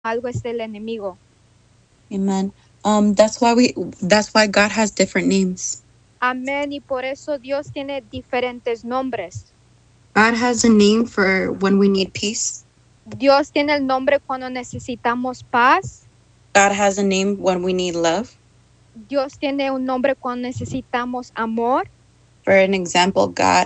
algo es del enemigo. Amen. That's why God has different names. Amén. Y por eso Dios tiene diferentes nombres. God has a name for when we need peace. Dios tiene el nombre cuando necesitamos paz. God has a name when we need love. Dios tiene un nombre cuando necesitamos amor. For an example, God,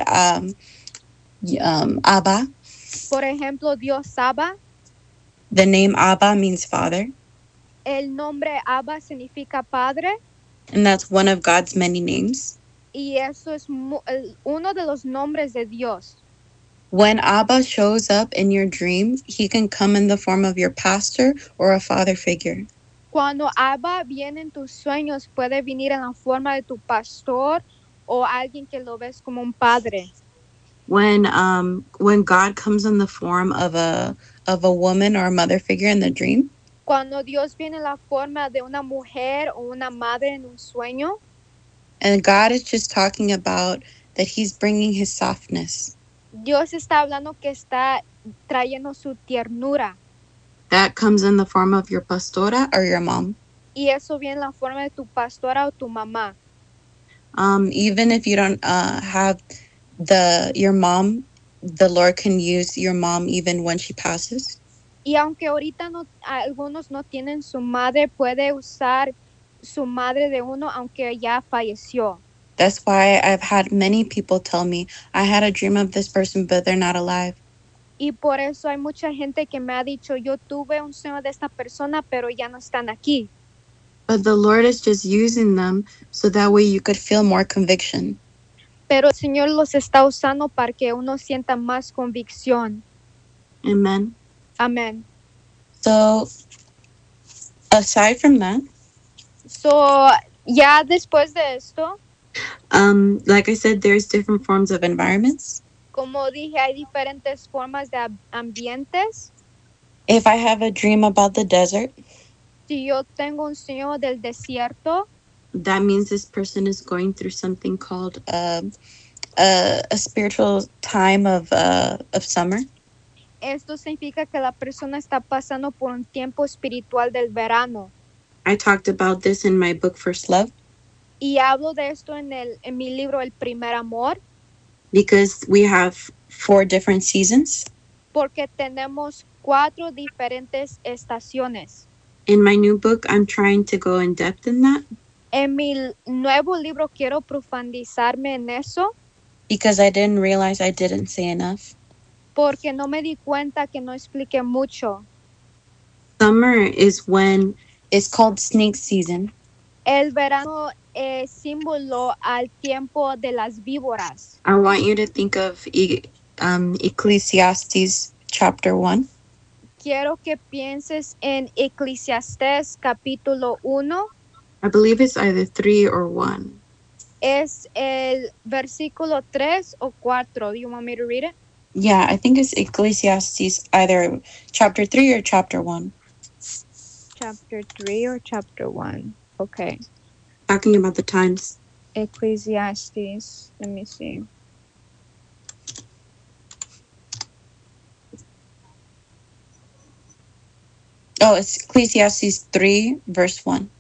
Abba. Por ejemplo, Dios Abba. The name Abba means father, El nombre Abba significa padre. and that's one of God's many names. Y eso es uno de los nombres de Dios. When Abba shows up in your dreams, he can come in the form of your pastor or a father figure. Cuando Abba viene en tus sueños, puede venir en la forma de tu pastor o alguien que lo ves como un padre. When God comes in the form of a woman or a mother figure in the dream, Cuando Dios viene en la forma de una mujer o una madre en un sueño, and God is just talking about that he's bringing his softness. Dios está hablando que está trayendo su ternura. That comes in the form of your pastora or your mom. Y eso viene en la forma de tu pastora o tu mamá. Even if you don't have your mom, the Lord can use your mom even when she passes. Y aunque ahorita algunos no tienen su madre, puede usar su madre de uno aunque ya falleció. That's why I've had many people tell me, I had a dream of this person, but they're not alive. Y por eso hay mucha gente que me ha dicho, yo tuve un sueño de esta persona, pero ya no están aquí. But the Lord is just using them so that way you could feel more conviction. Pero el Señor los está usando para que uno sienta más convicción. Amen. Amén. So, aside from that, ya después de esto, like I said, there's different forms of environments. como dije, hay diferentes formas de ambientes. If I have a dream about the desert, Si yo tengo un sueño del desierto, that means this person is going through something called a spiritual time of summer. esto significa que la persona está pasando por un tiempo espiritual del verano. I talked about this in my book, First Love. Y hablo de esto en mi libro El Primer Amor. Because we have 4 different seasons. Porque tenemos 4 diferentes estaciones. In my new book, I'm trying to go in depth in that. En mi nuevo libro quiero profundizarme en eso. Because I didn't realize I didn't say enough. Porque no me di cuenta que no expliqué mucho. Summer is when it's called snake season. El verano es símbolo al tiempo de las víboras. I want you to think of Ecclesiastes chapter 1. Quiero que pienses en Eclesiastés capítulo 1. I believe it's either 3 or 1. Es el versículo 3 o 4. Do you want me to read it? Yeah, I think it's Ecclesiastes, either chapter 3 or chapter 1. Chapter 3 or chapter 1. Okay. Talking about the times. Ecclesiastes. Let me see. Oh, it's Ecclesiastes 3, verse 1.